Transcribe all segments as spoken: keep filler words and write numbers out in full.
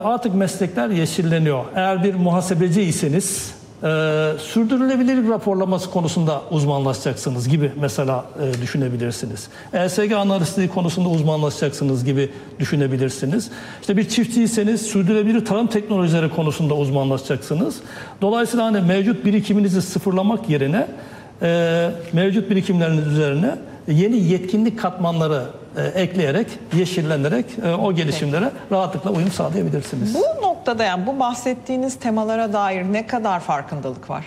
Artık meslekler yeşilleniyor. Eğer bir muhasebeciyseniz e, sürdürülebilirlik raporlaması konusunda uzmanlaşacaksınız gibi mesela e, düşünebilirsiniz. E S G analistliği konusunda uzmanlaşacaksınız gibi düşünebilirsiniz. İşte bir çiftçiyseniz sürdürülebilir tarım teknolojileri konusunda uzmanlaşacaksınız. Dolayısıyla hani mevcut birikiminizi sıfırlamak yerine e, mevcut birikimleriniz üzerine yeni yetkinlik katmanları e, ekleyerek, yeşillenerek e, o gelişimlere Peki. rahatlıkla uyum sağlayabilirsiniz. Bu noktada yani bu bahsettiğiniz temalara dair ne kadar farkındalık var?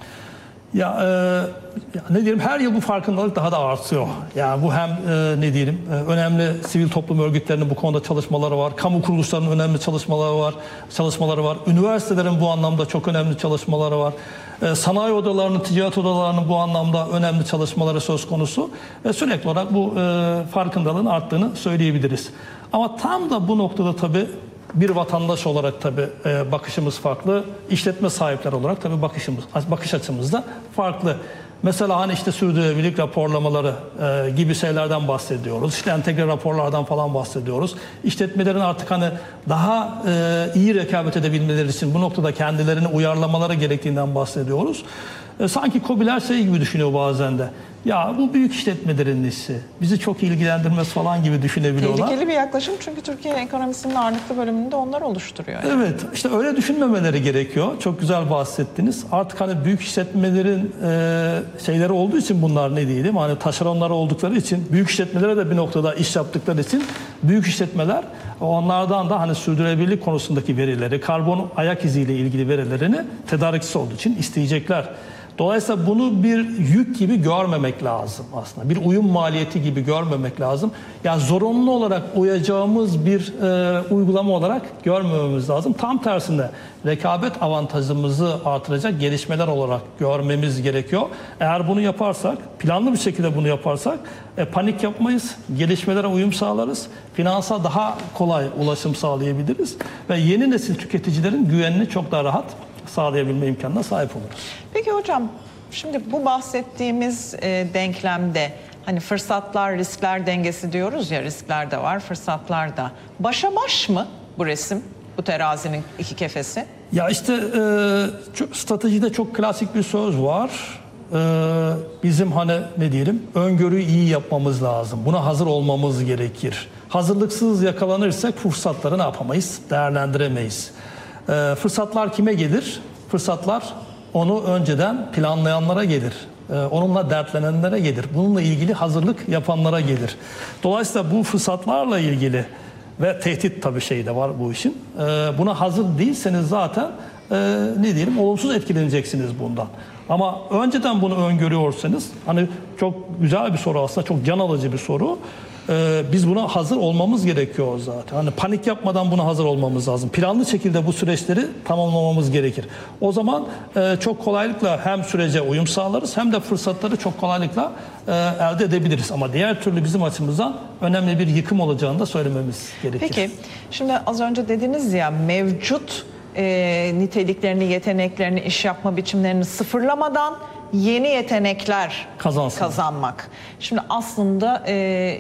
Ya, e, ya ne diyelim, her yıl bu farkındalık daha da artıyor. Yani bu hem e, ne diyelim e, önemli sivil toplum örgütlerinin bu konuda çalışmaları var, kamu kuruluşlarının önemli çalışmaları var, çalışmaları var. Üniversitelerin bu anlamda çok önemli çalışmaları var. E, sanayi odalarının, ticaret odalarının bu anlamda önemli çalışmaları söz konusu. E, sürekli olarak bu e, farkındalığın arttığını söyleyebiliriz. Ama tam da bu noktada tabii bir vatandaş olarak tabii e, bakışımız farklı, işletme sahipleri olarak tabii bakışımız, bakış açımız da farklı. Mesela hani işte sürdürülebilirlik raporlamaları e, gibi şeylerden bahsediyoruz. İşte entegre raporlardan falan bahsediyoruz. İşletmelerin artık hani daha e, iyi rekabet edebilmeleri için bu noktada kendilerini uyarlamaları gerektiğinden bahsediyoruz. E, sanki KOBİ'ler şey gibi düşünüyor bazen de. Ya bu büyük işletmelerin işi, bizi çok ilgilendirmez falan gibi düşünebiliyorlar. Tehlikeli bir yaklaşım çünkü Türkiye ekonomisinin ağırlıklı bölümünü de onlar oluşturuyor. Yani. Evet, işte öyle düşünmemeleri gerekiyor. Çok güzel bahsettiniz. Artık hani büyük işletmelerin e, şeyleri olduğu için bunlar ne diyelim, hani taşeronları oldukları için, büyük işletmelere de bir noktada iş yaptıkları için büyük işletmeler onlardan da hani sürdürülebilirlik konusundaki verileri, karbon ayak iziyle ilgili verilerini tedarikçisi olduğu için isteyecekler. Dolayısıyla bunu bir yük gibi görmemek lazım aslında. Bir uyum maliyeti gibi görmemek lazım. Yani zorunlu olarak uyacağımız bir e, uygulama olarak görmememiz lazım. Tam tersine rekabet avantajımızı artıracak gelişmeler olarak görmemiz gerekiyor. Eğer bunu yaparsak, planlı bir şekilde bunu yaparsak e, panik yapmayız, gelişmelere uyum sağlarız, finansa daha kolay ulaşım sağlayabiliriz ve yeni nesil tüketicilerin güvenini çok daha rahat sağlayabilme imkanına sahip oluruz. Peki hocam, şimdi bu bahsettiğimiz e, denklemde hani fırsatlar, riskler dengesi diyoruz ya, riskler de var, fırsatlar da. Başa baş mı bu resim, bu terazinin iki kefesi? Ya işte e, çok, stratejide çok klasik bir söz var. E, bizim hani ne diyelim, öngörüyü iyi yapmamız lazım. Buna hazır olmamız gerekir. Hazırlıksız yakalanırsak fırsatları ne yapamayız? Değerlendiremeyiz. Ee, fırsatlar kime gelir? Fırsatlar onu önceden planlayanlara gelir. Ee, onunla dertlenenlere gelir. Bununla ilgili hazırlık yapanlara gelir. Dolayısıyla bu fırsatlarla ilgili ve tehdit tabii şey de var bu işin. Ee, buna hazır değilseniz zaten e, ne diyelim, olumsuz etkileneceksiniz bundan. Ama önceden bunu öngörüyorsanız, hani çok güzel bir soru aslında, çok can alıcı bir soru. Ee, biz buna hazır olmamız gerekiyor zaten. Hani panik yapmadan buna hazır olmamız lazım. Planlı şekilde bu süreçleri tamamlamamız gerekir. O zaman e, çok kolaylıkla hem sürece uyum sağlarız hem de fırsatları çok kolaylıkla e, elde edebiliriz. Ama diğer türlü bizim açımızdan önemli bir yıkım olacağını da söylememiz gerekir. Peki, şimdi az önce dediniz ya, mevcut e, niteliklerini, yeteneklerini, iş yapma biçimlerini sıfırlamadan yeni yetenekler Kazansın. kazanmak. Şimdi aslında e,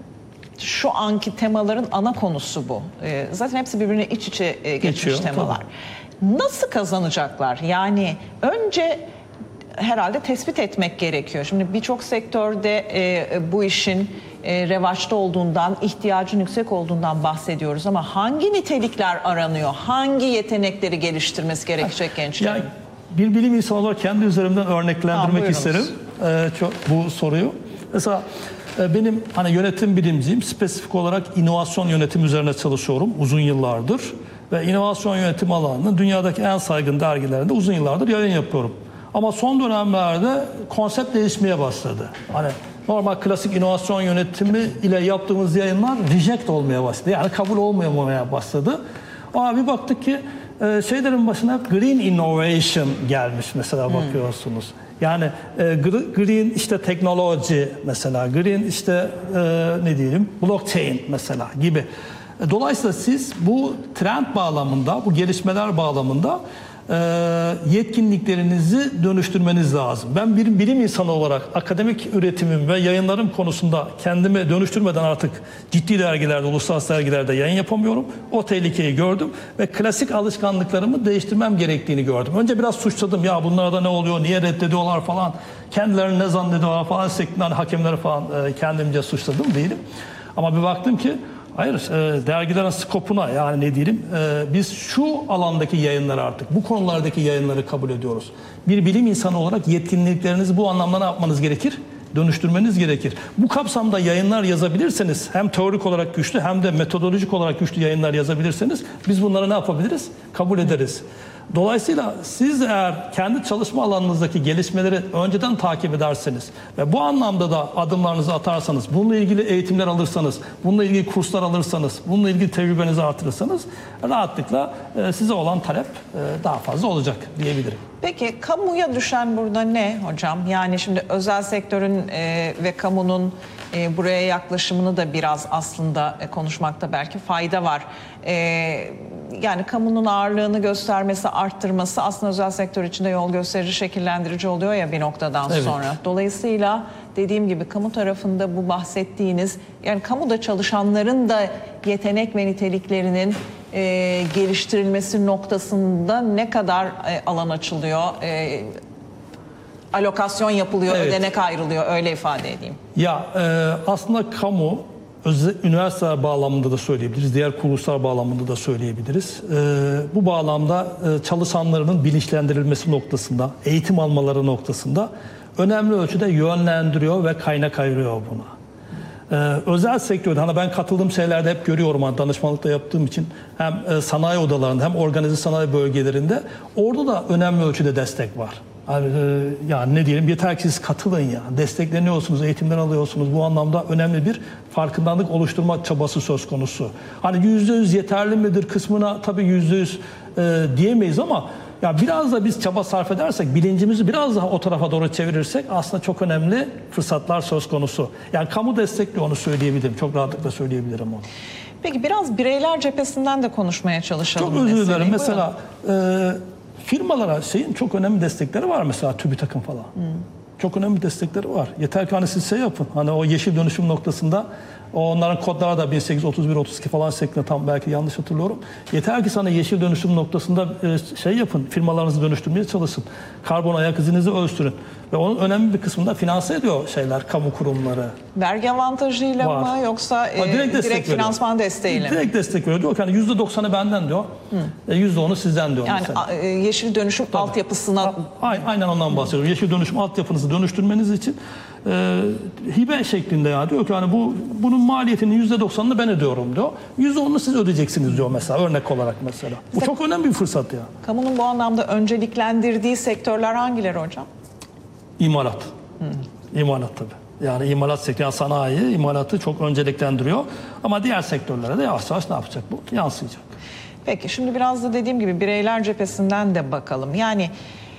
şu anki temaların ana konusu bu. E, zaten hepsi birbirine iç içe e, geçmiş Geçiyor, temalar. Tabii. Nasıl kazanacaklar? Yani önce herhalde tespit etmek gerekiyor. Şimdi birçok sektörde e, bu işin e, revaçta olduğundan, ihtiyacın yüksek olduğundan bahsediyoruz ama hangi nitelikler aranıyor? Hangi yetenekleri geliştirmesi gerekecek gençlerin? Yani, bir bilim insanı olarak kendi üzerimden örneklendirmek ha, isterim ee, çok, bu soruyu. Mesela e, benim hani yönetim bilimciyim. Spesifik olarak inovasyon yönetimi üzerine çalışıyorum uzun yıllardır. Ve inovasyon yönetimi alanının dünyadaki en saygın dergilerinde uzun yıllardır yayın yapıyorum. Ama son dönemlerde konsept değişmeye başladı. Hani normal klasik inovasyon yönetimi ile yaptığımız yayınlar reject olmaya başladı. Yani kabul olmamaya başladı. Ama bir baktık ki e, şeylerin başına green innovation gelmiş mesela, hmm. bakıyorsunuz. Yani e, green işte teknoloji mesela, green işte e, ne diyelim blockchain mesela gibi. Dolayısıyla siz bu trend bağlamında, bu gelişmeler bağlamında e, yetkinliklerinizi dönüştürmeniz lazım. Ben bir bilim insanı olarak akademik üretimim ve yayınlarım konusunda kendimi dönüştürmeden artık ciddi dergilerde, uluslararası dergilerde yayın yapamıyorum. O tehlikeyi gördüm ve klasik alışkanlıklarımı değiştirmem gerektiğini gördüm. Önce biraz suçladım. Ya bunlarda ne oluyor, niye reddediyorlar falan, kendilerini ne zannediyorlar falan şeklinde hani hakemleri falan e, kendimce suçladım değilim. Ama bir baktım ki hayır, e, dergilerin skopuna yani ne diyelim e, biz şu alandaki yayınları artık bu konulardaki yayınları kabul ediyoruz. Bir bilim insanı olarak yetkinliklerinizi bu anlamda ne yapmanız gerekir? Dönüştürmeniz gerekir. Bu kapsamda yayınlar yazabilirseniz hem teorik olarak güçlü hem de metodolojik olarak güçlü yayınlar yazabilirseniz biz bunları ne yapabiliriz? Kabul ederiz. Dolayısıyla siz eğer kendi çalışma alanınızdaki gelişmeleri önceden takip ederseniz ve bu anlamda da adımlarınızı atarsanız, bununla ilgili eğitimler alırsanız, bununla ilgili kurslar alırsanız, bununla ilgili tecrübenizi artırırsanız rahatlıkla size olan talep daha fazla olacak diyebilirim. Peki kamuya düşen burada ne hocam? Yani şimdi özel sektörün e, ve kamunun e, buraya yaklaşımını da biraz aslında e, konuşmakta belki fayda var. E, yani kamunun ağırlığını göstermesi, arttırması aslında özel sektör içinde yol gösterici, şekillendirici oluyor ya bir noktadan evet. sonra. Dolayısıyla dediğim gibi kamu tarafında bu bahsettiğiniz, yani kamuda çalışanların da yetenek ve niteliklerinin E, geliştirilmesi noktasında ne kadar e, alan açılıyor, e, alokasyon yapılıyor, evet. ödenek ayrılıyor, öyle ifade edeyim. Ya e, aslında kamu, özel, üniversiteler bağlamında da söyleyebiliriz, diğer kuruluşlar bağlamında da söyleyebiliriz. E, bu bağlamda e, çalışanlarının bilinçlendirilmesi noktasında, eğitim almaları noktasında önemli ölçüde yönlendiriyor ve kaynak ayırıyor buna. Ee, özel sektörde hani ben katıldığım şeylerde hep görüyorum hani danışmanlıkta yaptığım için hem e, sanayi odalarında hem organize sanayi bölgelerinde orada da önemli ölçüde destek var. Yani, e, yani ne diyelim yeter ki siz katılın ya, destekleniyorsunuz, eğitimler alıyorsunuz, bu anlamda önemli bir farkındalık oluşturma çabası söz konusu. Hani yüzde yüz yeterli midir kısmına tabii yüzde yüz e, diyemeyiz ama ya biraz da biz çaba sarf edersek, bilincimizi biraz daha o tarafa doğru çevirirsek aslında çok önemli fırsatlar söz konusu. Yani kamu destekli onu söyleyebilirim. Çok rahatlıkla söyleyebilirim onu. Peki biraz bireyler cephesinden de konuşmaya çalışalım. Çok özür dilerim. Mesela e, firmalara şeyin çok önemli destekleri var mesela TÜBİTAK'ın falan. Hmm. Çok önemli destekleri var. Yeter ki hani siz şey yapın. Hani o yeşil dönüşüm noktasında onların kodları da bin sekiz yüz otuz bir otuz iki falan şeklinde tam belki yanlış hatırlıyorum. Yeter ki sana yeşil dönüşüm noktasında şey yapın, firmalarınızı dönüştürmeye çalışın. Karbon ayak izinizi ölçtürün. Ve onun önemli bir kısmını da finanse ediyor şeyler, kamu kurumları. Vergi avantajıyla var. mı yoksa ha, direkt, e, direkt finansman desteğiyle mi? Direkt destek veriyor. Diyor ki hani yüzde doksanı benden diyor, Hı. yüzde onu sizden diyor. Yani mesela. A, yeşil dönüşüm Tabii. altyapısına... A, aynen ondan bahsediyorum. Yeşil dönüşüm altyapınızı dönüştürmeniz için e, hibe şeklinde ya diyor ki hani bu bunun maliyetinin yüzde doksanını ben ödüyorum diyor. yüzde onunu siz ödeyeceksiniz diyor mesela örnek olarak mesela. Bu mesela, çok önemli bir fırsat ya. Kamunun bu anlamda önceliklendirdiği sektörler hangileri hocam? İmalat. Hı. İmalat tabii. Yani imalat sektörü, yani sanayi imalatı çok önceliklendiriyor. Ama diğer sektörlere de yavaş yavaş ne yapacak bu? Yansıyacak. Peki şimdi biraz da dediğim gibi bireyler cephesinden de bakalım. Yani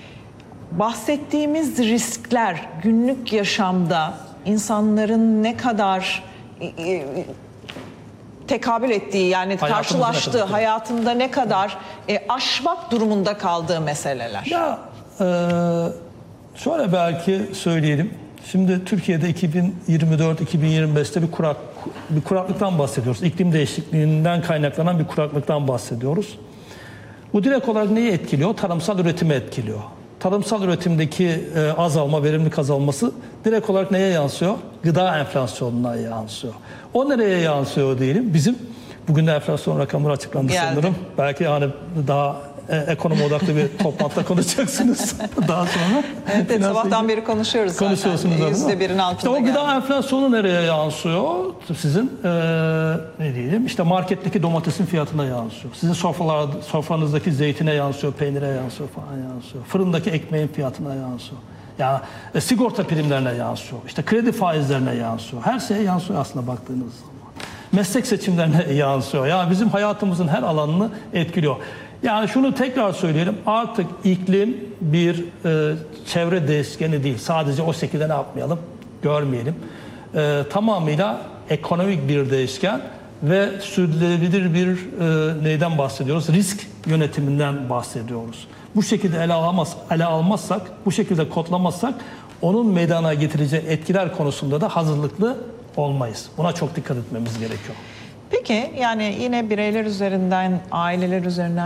bahsettiğimiz riskler günlük yaşamda insanların ne kadar e, tekabül ettiği, yani karşılaştığı, ne hayatında ne kadar e, aşmak durumunda kaldığı meseleler. Ya e, şöyle belki söyleyelim. Şimdi Türkiye'de iki bin yirmi dört iki bin yirmi beşte bir kurak bir kuraklıktan bahsediyoruz. İklim değişikliğinden kaynaklanan bir kuraklıktan bahsediyoruz. Bu direkt olarak neyi etkiliyor? Tarımsal üretimi etkiliyor. Tarımsal üretimdeki e, azalma, verimlilik azalması direkt olarak neye yansıyor? Gıda enflasyonuna yansıyor. O nereye yansıyor diyelim? Bizim bugün de enflasyon rakamları açıklandı Geldi. sanırım. Belki yani daha e, ekonomi odaklı bir toplantıda konuşacaksınız daha sonra. Evet, evet sabahtan beri konuşuyoruz zaten. Konuşuyorsunuz zaten. yüzde birin altında İşte o gıda geldi. enflasyonu nereye yansıyor? Sizin e, ne diyelim? İşte marketteki domatesin fiyatına yansıyor. Sizin sofralar, sofranızdaki zeytine yansıyor, peynire yansıyor falan yansıyor. Fırındaki ekmeğin fiyatına yansıyor. Yani e, sigorta primlerine yansıyor. İşte kredi faizlerine yansıyor. Her şeye yansıyor aslında baktığınız zaman. Meslek seçimlerine yansıyor. Yani bizim hayatımızın her alanını etkiliyor. Yani şunu tekrar söyleyelim. Artık iklim bir e, çevre değişkeni değil. Sadece o şekilde ne yapmayalım? Görmeyelim. E, tamamıyla ekonomik bir değişken ve sürdürülebilir bir e, neyden bahsediyoruz? Risk yönetiminden bahsediyoruz. Bu şekilde ele, alamaz, ele almazsak, bu şekilde kodlamazsak onun meydana getireceği etkiler konusunda da hazırlıklı olmayız. Buna çok dikkat etmemiz gerekiyor. Peki yani yine bireyler üzerinden, aileler üzerinden